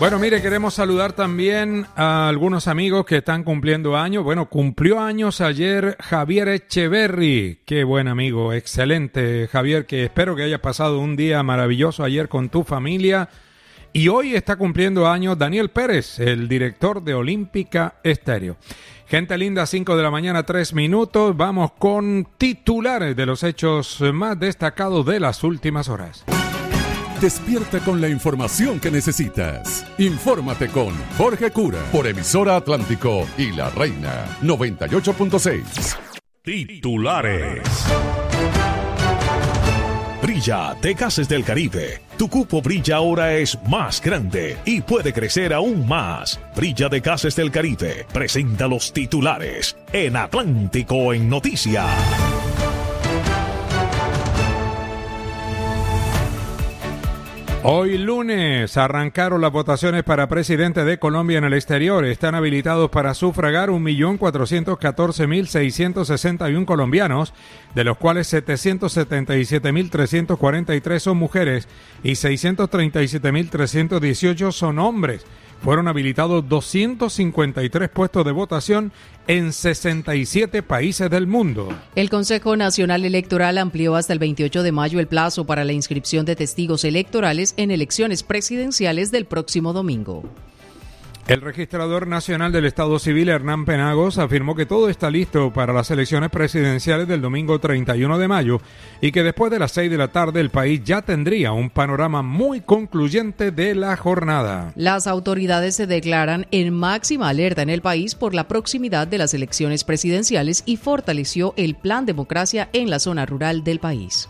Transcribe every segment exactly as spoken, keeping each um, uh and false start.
Bueno, mire, queremos saludar también a algunos amigos que están cumpliendo años. Bueno, cumplió años ayer Javier Echeverry. Qué buen amigo, excelente Javier, que espero que hayas pasado un día maravilloso ayer con tu familia. Y hoy está cumpliendo años Daniel Pérez, el director de Olímpica Estéreo. Gente linda, cinco de la mañana, tres minutos. Vamos con titulares de los hechos más destacados de las últimas horas. Despierta con la información que necesitas. Infórmate con Jorge Cura por Emisora Atlántico y La Reina noventa y ocho punto seis. Titulares. Brilla de Gases del Caribe. Tu cupo Brilla ahora es más grande y puede crecer aún más. Brilla de Gases del Caribe presenta los titulares en Atlántico en Noticias. Hoy lunes arrancaron las votaciones para presidente de Colombia en el exterior. Están habilitados para sufragar un millón cuatrocientos catorce mil seiscientos sesenta y uno colombianos, de los cuales setecientos setenta y siete mil trescientos cuarenta y tres son mujeres y seiscientos treinta y siete mil trescientos dieciocho son hombres. Fueron habilitados doscientos cincuenta y tres puestos de votación en sesenta y siete países del mundo. El Consejo Nacional Electoral amplió hasta el veintiocho de mayo el plazo para la inscripción de testigos electorales en elecciones presidenciales del próximo domingo. El registrador nacional del Estado Civil, Hernán Penagos, afirmó que todo está listo para las elecciones presidenciales del domingo treinta y uno de mayo y que después de las seis de la tarde el país ya tendría un panorama muy concluyente de la jornada. Las autoridades se declaran en máxima alerta en el país por la proximidad de las elecciones presidenciales y fortaleció el Plan Democracia en la zona rural del país.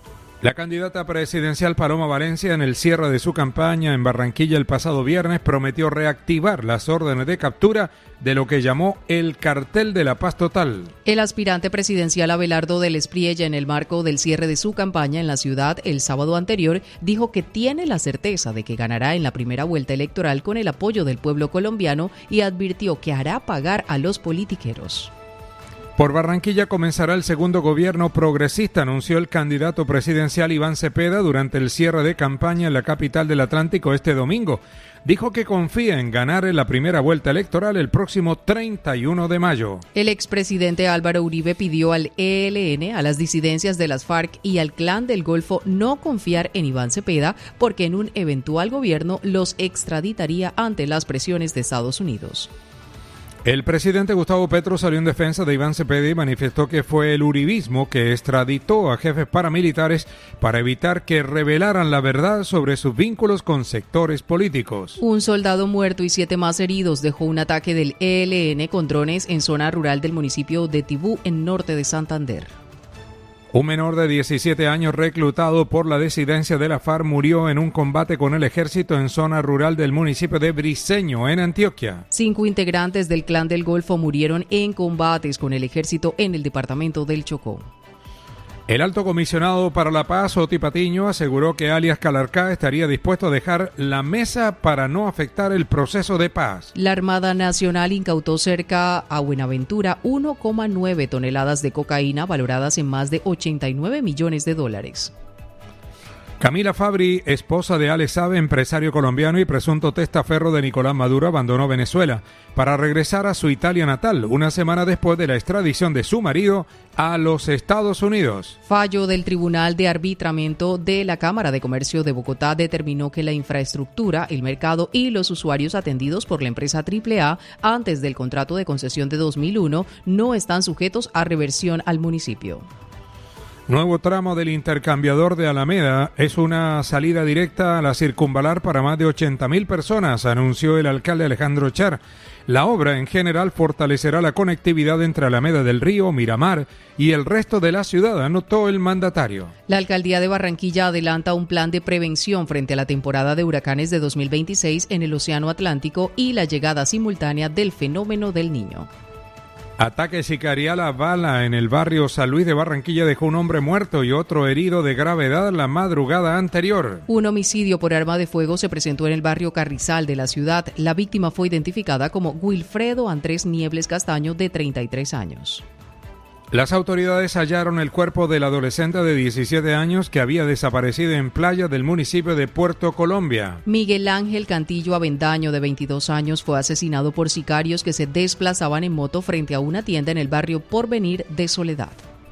La candidata presidencial Paloma Valencia, en el cierre de su campaña en Barranquilla el pasado viernes, prometió reactivar las órdenes de captura de lo que llamó el cartel de la paz total. El aspirante presidencial Abelardo del Espriella, en el marco del cierre de su campaña en la ciudad el sábado anterior, dijo que tiene la certeza de que ganará en la primera vuelta electoral con el apoyo del pueblo colombiano y advirtió que hará pagar a los politiqueros. Por Barranquilla comenzará el segundo gobierno progresista, anunció el candidato presidencial Iván Cepeda durante el cierre de campaña en la capital del Atlántico este domingo. Dijo que confía en ganar en la primera vuelta electoral el próximo treinta y uno de mayo. El expresidente Álvaro Uribe pidió al E L N, a las disidencias de las FARC y al Clan del Golfo no confiar en Iván Cepeda porque en un eventual gobierno los extraditaría ante las presiones de Estados Unidos. El presidente Gustavo Petro salió en defensa de Iván Cepeda y manifestó que fue el uribismo que extraditó a jefes paramilitares para evitar que revelaran la verdad sobre sus vínculos con sectores políticos. Un soldado muerto y siete más heridos dejó un ataque del E L N con drones en zona rural del municipio de Tibú, en norte de Santander. Un menor de diecisiete años reclutado por la disidencia de la FARC murió en un combate con el ejército en zona rural del municipio de Briceño, en Antioquia. Cinco integrantes del Clan del Golfo murieron en combates con el ejército en el departamento del Chocó. El alto comisionado para la paz, Oti Patiño, aseguró que alias Calarcá estaría dispuesto a dejar la mesa para no afectar el proceso de paz. La Armada Nacional incautó cerca a Buenaventura uno coma nueve toneladas de cocaína valoradas en más de ochenta y nueve millones de dólares. Camila Fabri, esposa de Alex Sabe, empresario colombiano y presunto testaferro de Nicolás Maduro, abandonó Venezuela para regresar a su Italia natal, una semana después de la extradición de su marido a los Estados Unidos. Fallo del Tribunal de Arbitramiento de la Cámara de Comercio de Bogotá determinó que la infraestructura, el mercado y los usuarios atendidos por la empresa triple A antes del contrato de concesión de dos mil uno no están sujetos a reversión al municipio. Nuevo tramo del intercambiador de Alameda es una salida directa a la circunvalar para más de ochenta mil personas, anunció el alcalde Alejandro Char. La obra en general fortalecerá la conectividad entre Alameda del Río, Miramar y el resto de la ciudad, anotó el mandatario. La alcaldía de Barranquilla adelanta un plan de prevención frente a la temporada de huracanes de dos mil veintiséis en el Océano Atlántico y la llegada simultánea del fenómeno del Niño. Ataque sicarial a bala en el barrio San Luis de Barranquilla dejó un hombre muerto y otro herido de gravedad la madrugada anterior. Un homicidio por arma de fuego se presentó en el barrio Carrizal de la ciudad. La víctima fue identificada como Wilfredo Andrés Niebles Castaño, de treinta y tres años. Las autoridades hallaron el cuerpo del adolescente de diecisiete años que había desaparecido en playa del municipio de Puerto Colombia. Miguel Ángel Cantillo Avendaño, de veintidós años, fue asesinado por sicarios que se desplazaban en moto frente a una tienda en el barrio Porvenir de Soledad.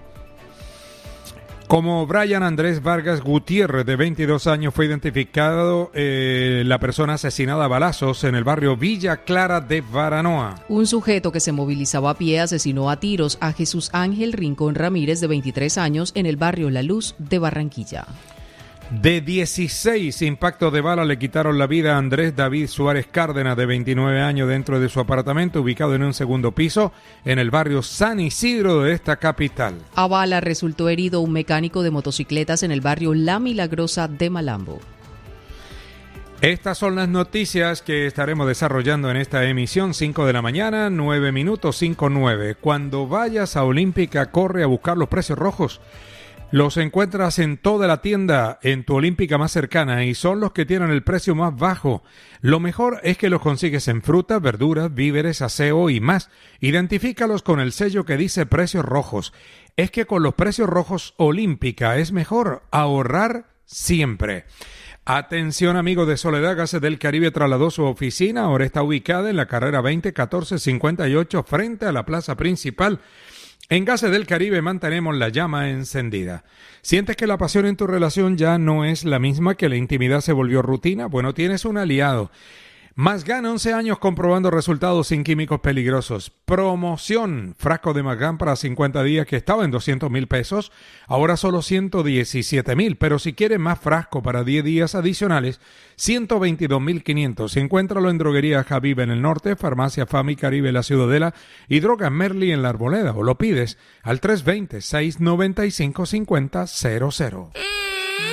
Como Brian Andrés Vargas Gutiérrez, de veintidós años, fue identificado eh, la persona asesinada a balazos en el barrio Villa Clara de Baranoa. Un sujeto que se movilizaba a pie asesinó a tiros a Jesús Ángel Rincón Ramírez, de veintitrés años, en el barrio La Luz de Barranquilla. De dieciséis impactos de bala le quitaron la vida a Andrés David Suárez Cárdenas, de veintinueve años, dentro de su apartamento ubicado en un segundo piso en el barrio San Isidro de esta capital. A bala resultó herido un mecánico de motocicletas en el barrio La Milagrosa de Malambo. Estas son las noticias que estaremos desarrollando en esta emisión. Cinco de la mañana, nueve minutos, cinco nueve. Cuando vayas a Olímpica, corre a buscar los precios rojos. Los encuentras en toda la tienda, en tu Olímpica más cercana, y son los que tienen el precio más bajo. Lo mejor es que los consigues en frutas, verduras, víveres, aseo y más. Identifícalos con el sello que dice precios rojos. Es que con los precios rojos Olímpica es mejor ahorrar siempre. Atención, amigos de Soledad, Gases del Caribe trasladó su oficina, ahora está ubicada en la carrera veinte catorce cincuenta y ocho frente a la plaza principal. En Gases del Caribe mantenemos la llama encendida. ¿Sientes que la pasión en tu relación ya no es la misma, que la intimidad se volvió rutina? Bueno, tienes un aliado. Masgan, once años comprobando resultados sin químicos peligrosos. Promoción, frasco de Masgan para cincuenta días que estaba en doscientos mil pesos, ahora solo ciento diecisiete mil, pero si quieres más frasco para diez días adicionales, ciento veintidós mil quinientos. Encuéntralo en Droguería Habib en el norte, Farmacia Fami Caribe en la Ciudadela y Drogas Merli en la Arboleda, o lo pides al tres dos cero, seis nueve cinco, cinco cero cero cero.